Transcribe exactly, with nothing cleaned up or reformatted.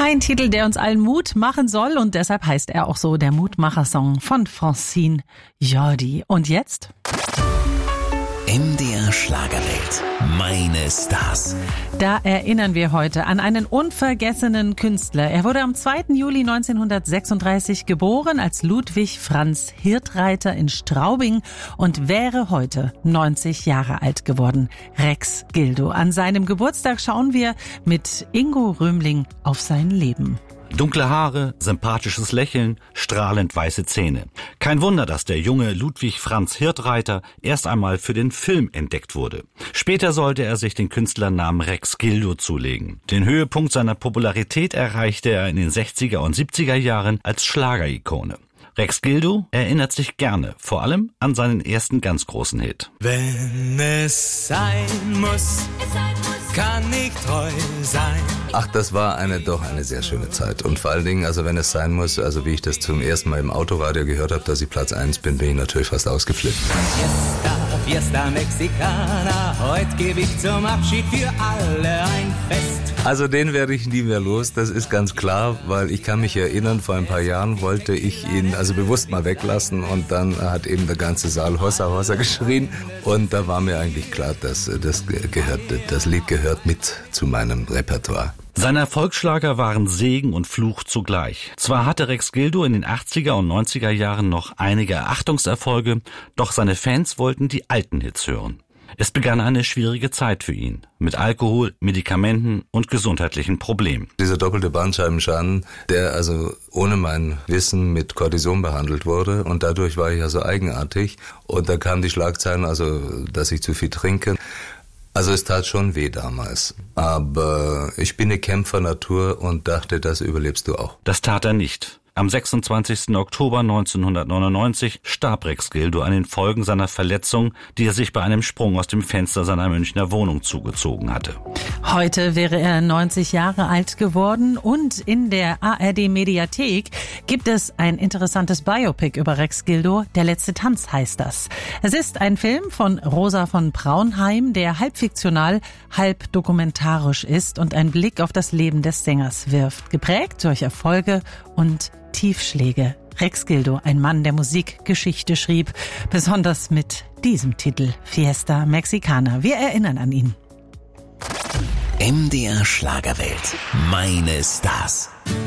Ein Titel, der uns allen Mut machen soll und deshalb heißt er auch so, der Mutmacher-Song von Francine Jordi. Und jetzt? M D R Schlagerwelt. Meine Stars. Da erinnern wir heute an einen unvergessenen Künstler. Er wurde am zweiten Juli neunzehnhundertsechsunddreißig geboren als Ludwig Franz Hirtreiter in Straubing und wäre heute neunzig Jahre alt geworden. Rex Gildo. An seinem Geburtstag schauen wir mit Ingo Römling auf sein Leben. Dunkle Haare, sympathisches Lächeln, strahlend weiße Zähne. Kein Wunder, dass der junge Ludwig Franz Hirtreiter erst einmal für den Film entdeckt wurde. Später sollte er sich den Künstlernamen Rex Gildo zulegen. Den Höhepunkt seiner Popularität erreichte er in den sechziger und siebziger Jahren als Schlagerikone. Rex Gildo erinnert sich gerne, vor allem an seinen ersten ganz großen Hit. Wenn es sein muss, kann ich treu sein. Ach, das war eine doch eine sehr schöne Zeit. Und vor allen Dingen, also wenn es sein muss, also wie ich das zum ersten Mal im Autoradio gehört habe, dass ich Platz eins bin, bin ich natürlich fast ausgeflippt. Fiesta, Fiesta Mexicana, heute gebe ich zum Abschied für alle ein Fest. Also den werde ich nie mehr los, das ist ganz klar, weil ich kann mich erinnern, vor ein paar Jahren wollte ich ihn also bewusst mal weglassen und dann hat eben der ganze Saal Hossa Hossa geschrien und da war mir eigentlich klar, dass das gehört, das Lied gehört mit zu meinem Repertoire. Seine Erfolgsschlager waren Segen und Fluch zugleich. Zwar hatte Rex Gildo in den achtziger und neunziger Jahren noch einige Achtungserfolge, doch seine Fans wollten die alten Hits hören. Es begann eine schwierige Zeit für ihn, mit Alkohol, Medikamenten und gesundheitlichen Problemen. Dieser doppelte Bandscheibenschaden, der also ohne mein Wissen mit Cortison behandelt wurde und dadurch war ich also eigenartig und da kamen die Schlagzeilen, also dass ich zu viel trinke. Also es tat schon weh damals, aber ich bin eine Kämpfernatur und dachte, das überlebst du auch. Das tat er nicht. Am sechsundzwanzigsten Oktober neunzehnhundertneunundneunzig starb Rex Gildo an den Folgen seiner Verletzung, die er sich bei einem Sprung aus dem Fenster seiner Münchner Wohnung zugezogen hatte. Heute wäre er neunzig Jahre alt geworden und in der A R D-Mediathek gibt es ein interessantes Biopic über Rex Gildo. Der letzte Tanz heißt das. Es ist ein Film von Rosa von Braunheim, der halb fiktional, halb dokumentarisch ist und einen Blick auf das Leben des Sängers wirft. Geprägt durch Erfolge und Tiefschläge. Rex Gildo, ein Mann, der Musikgeschichte schrieb, besonders mit diesem Titel Fiesta Mexicana. Wir erinnern an ihn. M D R Schlagerwelt. Meine Stars.